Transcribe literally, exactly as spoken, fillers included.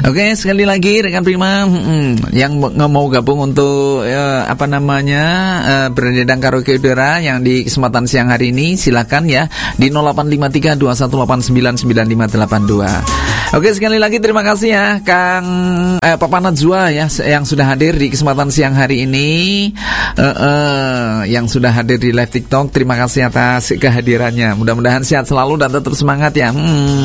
Oke, sekali lagi rekan Prima, hmm, yang mau gabung untuk uh, apa namanya uh, berdendang karaoke udara yang di kesempatan siang hari ini, silakan ya di nol delapan lima tiga dua satu delapan sembilan sembilan lima delapan dua. Oke, sekali lagi terima kasih ya Kang eh, Papa Najwa ya yang sudah hadir di kesempatan siang hari ini, uh, uh, yang sudah hadir di live TikTok. Terima kasih atas kehadirannya. Mudah-mudahan sehat selalu dan tetap semangat ya. Hmm.